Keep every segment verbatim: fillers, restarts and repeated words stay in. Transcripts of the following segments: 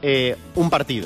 eh, un partido.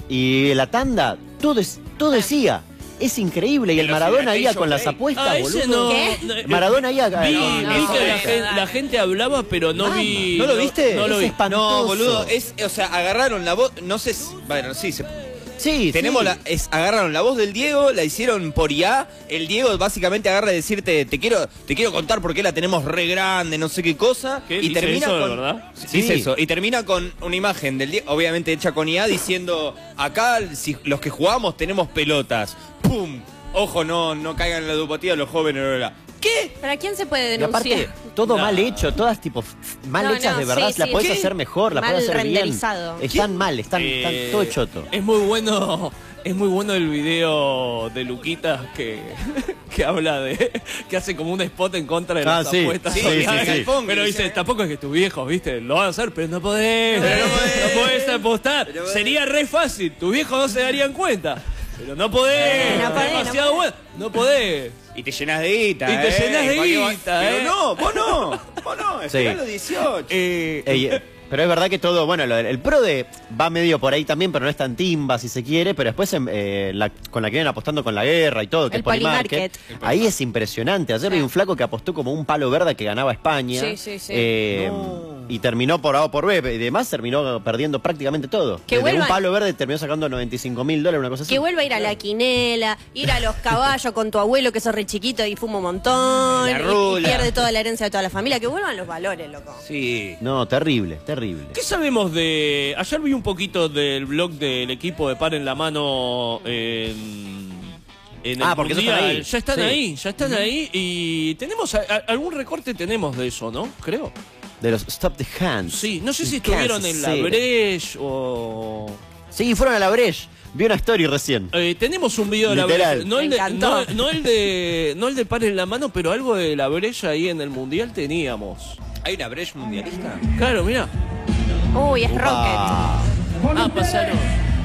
Y la tanda, todo, es, todo decía. Es increíble. Y el Maradona iba con las apuestas, ah, boludo. No, ¿Qué? no, Maradona iba... Vi, no, vi no, que no, la, no, gente, la gente hablaba, pero no Mamá. vi... ¿No lo viste? No, no lo Es vi. espantoso. No, boludo, es, o sea, agarraron la voz, no sé, si, bueno, sí, se, Sí, tenemos sí. la, es, agarraron la voz del Diego, la hicieron por I A, el Diego básicamente agarra y decirte, te quiero, te quiero contar por qué la tenemos re grande, no sé qué cosa, ¿Qué? y ¿Dice termina eso de con, verdad? Sí. dice eso, y termina con una imagen del Diego, obviamente hecha con I A, diciendo, acá si, los que jugamos tenemos pelotas, pum, ojo, no, no caigan en la ludopatía los jóvenes, bla, bla. ¿Qué? ¿Para quién se puede Y denunciar? aparte, todo No. mal hecho, todas tipo f- mal No, hechas no, de verdad. sí, la sí. podés ¿Qué? hacer mejor, la Mal podés hacer renderizado. bien. Están mal, están, Eh, están todo choto. Es muy bueno, es muy bueno el video de Luquitas que, que habla de, que hace como un spot en contra de Ah, las sí, apuestas. sí, sí, sociales. sí. Pero dice, tampoco es que tus viejos, viste, lo van a hacer, pero no podés, Pero no podés. no podés apostar. Pero podés. Sería re fácil, tus viejos no se darían cuenta. Pero no podés, No podés, demasiado no bueno, no podés. Y te llenas de guita, Y te eh, llenas de cualquier- guita, Pero eh. no, vos no, vos no, esperá Sí. los dieciocho. Eh, Ey, eh, pero es verdad que todo, bueno, lo- el pro de va medio por ahí también, pero no es tan timba si se quiere, pero después em, eh, la- con la que vienen apostando con la guerra y todo, que El es Polymarket, Polymarket. ahí es impresionante. Ayer Sí. vi un flaco que apostó como un palo verde que ganaba España. Sí, sí, sí. eh, Y terminó por A o por B, y demás terminó perdiendo prácticamente todo. Que Desde vuelvan- un palo verde terminó sacando noventa y cinco mil dólares, una cosa así. Que vuelva a ir a la quinela, ir a los caballos con tu abuelo que sos re chiquito y fuma un montón. La y- y, rula. pierde toda la herencia de toda la familia. Que vuelvan los valores, loco. Sí. No, terrible, terrible. ¿Qué sabemos de...? Ayer vi un poquito del blog del equipo de Par en la Mano en, en el Ah, porque ya están Mundial. ahí. Ya están Sí. ahí, ya están ahí y tenemos... a- a- algún recorte tenemos de eso, ¿no? Creo. De los Stop the Hands. Sí, no sé si En estuvieron Kansas en la City. Breche o... Sí, fueron a la Breche. Vi una story recién. Eh, tenemos un video de la Literal. Breche. No Me el de, encantó. no, no el de no el de Par en la Mano, pero algo de la Breche ahí en el Mundial teníamos. ¿Hay una Breche mundialista? Claro, mira. Uy, es Rocket. Ah, Ah, pasaron.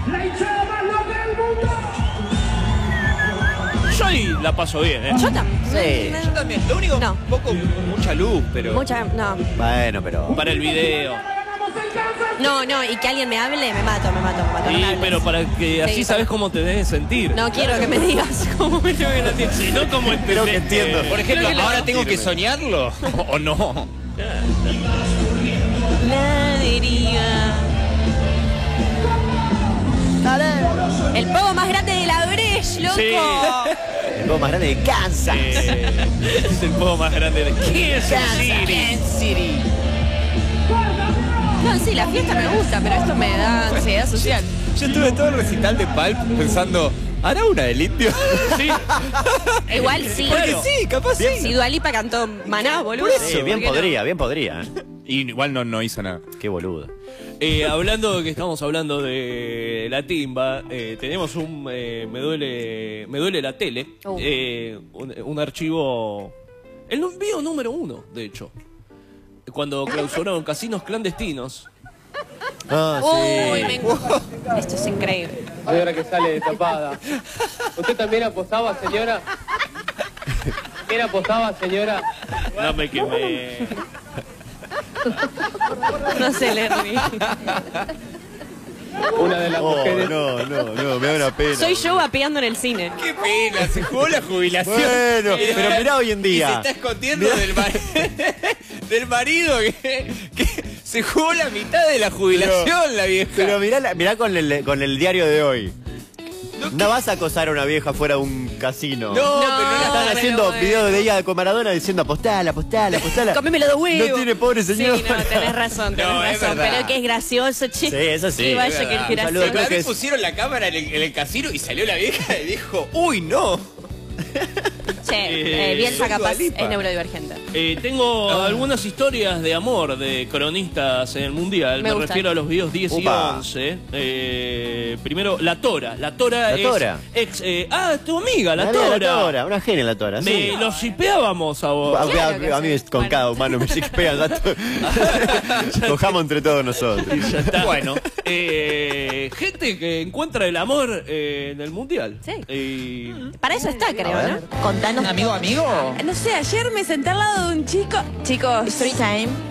Yo ahí la paso bien, ¿eh? Yo también. Sí. Yo también, lo único, No. un poco, mucha luz, pero... Mucha, no. bueno, pero... Para el video. No, no, y que alguien me hable, me mato, me mato, me mato. no Sí, me hables. pero para que así Sí, sabes para- cómo te debes sentir. No quiero que me digas cómo me tengo que sentir. Si no, como Creo que entiendo. Por ejemplo, Creo que ¿ahora la- tengo que soñarlo o, o no? La deriva. El pogo más grande de la Breche, loco. Sí. El juego más grande de Kansas. Eh, es el juego más grande de Kansas City. No, sí, la fiesta me gusta, pero esto me da ansiedad social. Yo estuve todo el recital de Pulp pensando, ¿hará una del indio? Sí. Igual sí. Porque sí, capaz sí. Si Dua Lipa cantó Maná, boludo. Sí, bien ¿por qué no? podría, bien podría. ¿eh? Y igual no, no hizo nada. Qué boludo. Eh, hablando que estamos hablando de la timba, eh, tenemos un eh, me duele me duele la tele, Uh. eh, un, un archivo, el video número uno, de hecho, cuando clausuraron casinos clandestinos. Ah, Uy, sí. me encanta. Esto es increíble. Señora que sale destapada. ¿Usted también apostaba, señora? ¿Quién apostaba, señora? No me quemé. No se le ríe. Una de las Oh, mujeres. no, no, no, me da una pena. Soy yo vapeando en el cine. Qué pena, se jugó la jubilación. Bueno, pero mirá hoy en Y se día. está escondiendo del, mar- del marido que, que se jugó la mitad de la jubilación, Pero- la vieja. Pero mirá, la- mirá con, el, con el diario de hoy. No vas a acosar a una vieja fuera de un casino. No, pero no la Están pero haciendo bueno. videos de ella con Maradona diciendo apostala, apostala, apostala. Comeme los dos huevos. No tiene pobre señor. Sí, no, tenés razón, tenés No, es razón. verdad. pero que es gracioso, che. Sí, eso sí, Que es vaya que verdad. es Un saludo, gracioso. creo Una que vez es- pusieron la cámara en el, en el casino y salió la vieja y dijo, uy, no. Che, eh, Eh, Bielsa soy capaz Dua Lipa. es neurodivergente. Eh, tengo algunas historias de amor de cronistas en el Mundial. Me Me, gustan. refiero a los videos diez y Upa. once. Eh, primero, La Tora. La Tora La es Tora. ex... eh, ah, tu amiga, La Una amiga Tora. de la Tora, una genia la Tora. Me Sí. lo shipeábamos a vos. A, a- Claro que a mí sí. es con Bueno. cada humano me chispea gato. Cojamos entre todos nosotros. Ya está. Bueno, eh, gente que encuentra el amor eh, en el Mundial. Sí. Y- Para eso está, creo, ver. ¿no? Contanos. Amigo, amigo. No sé, ayer me senté al lado de un chico. Chicos, story time.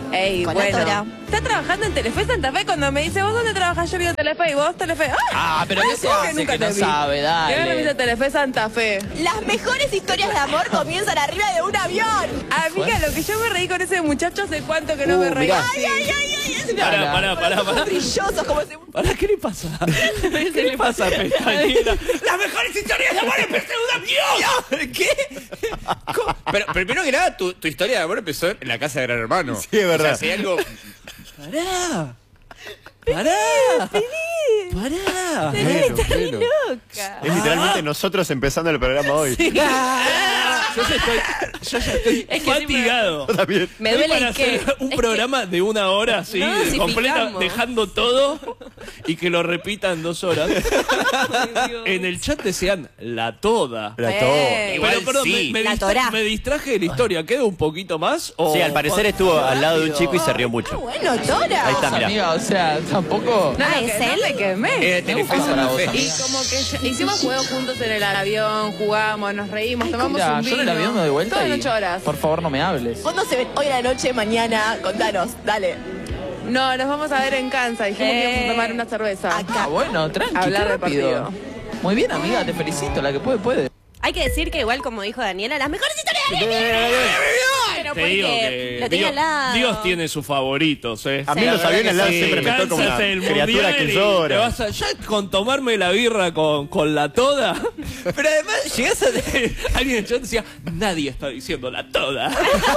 Ey, Con la bueno. tora. ¿Está trabajando en Telefe Santa Fe? Cuando me dice, ¿vos dónde trabajas? Yo le digo Telefe y vos Telefe. ¡Ay! Ah, pero Ay, ¿qué se ¿cómo hace nunca que te no vi? sabe? Dale. Y ahora me dice Telefe Santa Fe. Las mejores historias de amor comienzan arriba de un avión. Amiga, lo que yo me reí con ese muchacho hace cuánto que no Uh, me reí. mirá. Ay, ay, ay, ay. Es Pará, pará, pará, pará. brillosos como ese... Pará, ¿qué le pasa? ¿Qué le pasa a Pestañera? ¡Las mejores historias de amor empezó en un avión! ¿Qué? ¿Cómo? Pero primero que nada, tu, tu historia de amor empezó en la casa de Gran Hermano. Sí, es verdad. O sea, si hay algo... ¡Pará! ¡Pará! ¡Pará! Está re loca. Es literalmente nosotros empezando el programa hoy. Yo ya estoy, yo ya estoy Es que fatigado. Yo también. Me Estoy duele para el que... hacer un es programa de una hora, así, No, si completa, picamos. dejando todo y que lo repitan dos horas. En el chat decían la toda. La Eh. todo. Igual Pero perdón, sí. me, me La distra- Torá. me distraje de la historia. ¿Queda un poquito más? O... Sí, al parecer estuvo al lado de un chico y se rió que... mucho. Bueno, Tora. Ahí está, mirá. Amiga, o sea, tampoco... No, Ah, no, ¿es que, no él? me quemé. Es de Telefe Santa Fe. Y como que ya- hicimos juegos juntos en el avión, jugamos, nos reímos, tomamos Mira, un yo vino. en el avión me doy vuelta Todo en y... ocho horas. Por favor, no me hables. ¿Cuándo se ven? Hoy a la noche, mañana. Contanos, dale. No, nos vamos a ver en Kansas. Dijimos que íbamos a tomar una cerveza. Acá. Ah, bueno, tranqui, Hablar qué de rápido. partido. Muy bien, amiga, te felicito. La que puede, puede. Hay que decir que igual, como dijo Daniela, las mejores historias de Pero Te digo porque que lo tenía Dios, al lado. Dios tiene sus favoritos, ¿eh? A mí Sí. los aviones al lado Sí, siempre me toca una cánsate del criatura mundial que y te llora. vas a- ya con tomarme la birra con, con la toda. Pero además llegás a... Alguien en el chat decía, nadie está diciendo la toda.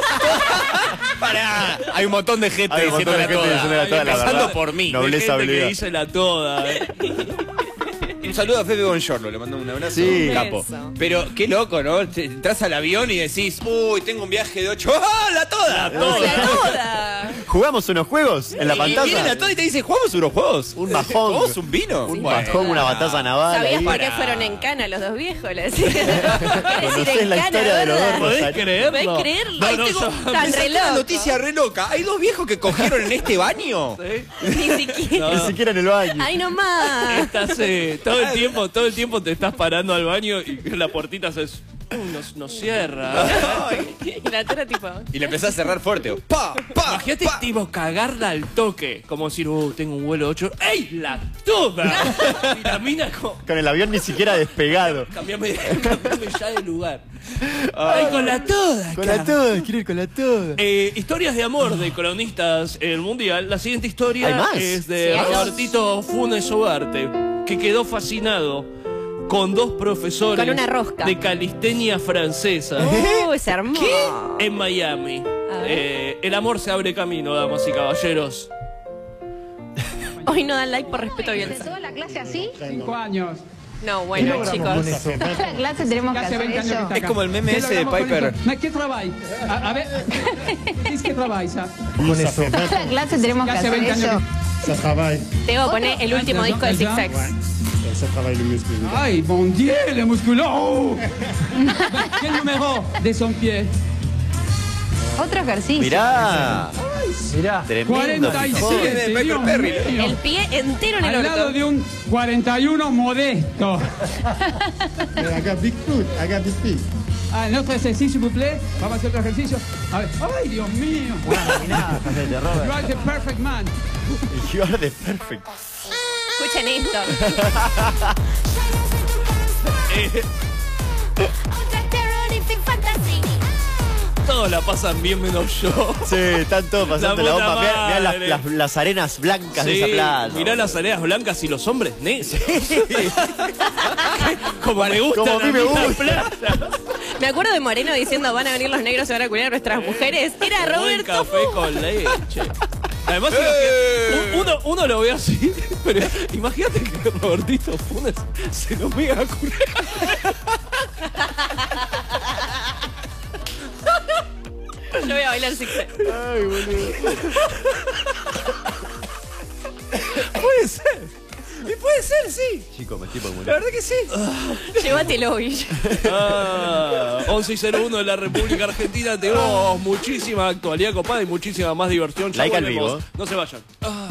Pará. Hay un montón de gente Hay un diciendo montón de la gente toda. diciendo la toda, la Empezando verdad. por mí. No. Nobleza Hay gente que obligada. dice la toda. ¿eh? Un saludo a Fede Bongiorno, le mando un abrazo. Sí. Un capo. Beso. Pero qué loco, ¿no? Te- Entras al avión y decís, uy, tengo un viaje de ocho. ¡Ah, la toda! La toda. La toda. ¿Jugamos unos juegos en la Y viene la pantalla? toda y te dice, ¿jugamos unos juegos? Un bajón. ¿Jugamos un vino? Un Bueno. bajón, una batalla naval. ¿Sabías ahí. por qué Para. fueron en cana los dos viejos? Le decía. ¿Conocés la historia de los dos? ¿Podés Rosario? creerlo? ¿Podés creerlo? No, Ay, no, tengo- yo- Tan Me re sacó una loco. noticia re loca. ¿Hay dos viejos que cogieron en este baño? ¿Sí? Ni siquiera. Ni siquiera en el baño. Ay, nomás. Estás, eh, todo el tiempo, todo el tiempo te estás parando al baño y la puertita se uy, no, no cierra. Y la tora tipo... Y le empezás a cerrar fuerte. ¡Pa! ¡Pa! Imagínate, pa. tipo, cagarla al toque. Como decir, uh, tengo un vuelo ocho. ¡Ey, la toda! Y la mina como, Con el avión ni siquiera despegado. cambiame, cambiame ya de lugar. ¡Ay, con la toda! Con la acá. toda, quiero ir con la toda. Eh, historias de amor de cronistas en el mundial. La siguiente ¿Hay historia más? es de Sí, hay dos. Robertito Funes Ugarte, que quedó fascinado con dos profesores Con una rosca. de calistenia francesa Uh, es hermoso. en Miami. A ver. Eh, el amor se abre camino, damas y caballeros. Hoy no dan like por respeto a Bielsa. ¿Toda la clase así? Cinco años. No, bueno, chicos. ¿Toda la clase tenemos que Hace hacer veinte años que eso? está Es acá. como el meme ¿Qué ese de logramos con Piper. esto? ¿Qué trabajáis? A, a ver, ¿es que trabajáis? ah? ¿Toda la clase tenemos que Hace hacer veinte años eso? Te voy a poner el último disco de Six Sex. Ay, mon Dieu, le musculo. Oh. ¿Qué número de son pied? Otro ejercicio. Mirá. Mirá. Tremendo. cuarenta y fijón. siete, de Piper Dios Perry. mío. El pie entero en el Al lado orto. de un cuarenta y uno modesto. Ah, el otro ejercicio, s'il vous plaît. Vamos a hacer otro ejercicio. A ver. Ay, Dios mío. You are the perfect man. You are the perfect. Escuchen esto. Todos la pasan bien menos yo. Sí, están todos pasando la, La puta bomba. Mirá, mirá las, madre. las- las arenas blancas de Sí, esa playa. mirá las arenas blancas y los hombres negros. Como me gusta como a mí me gusta. playa. Me acuerdo de Moreno diciendo van a venir los negros y van a cuidar a nuestras mujeres. Era Buen Roberto café Fu. con leche. Además, imagínate, uno, uno lo ve así, pero imagínate que Robertito Funes se lo pega a curar. Yo voy a bailar Six Sex. Ay, boludo. Puede ser. Y puede ser, sí. Chico, me estoy por morir. La verdad que sí. Llévatelo, Guille. Ah, once y cero uno de la República Argentina. Tenemos muchísima actualidad copada y muchísima más diversión. Ya Like al volvemos. vivo. No se vayan. Ah.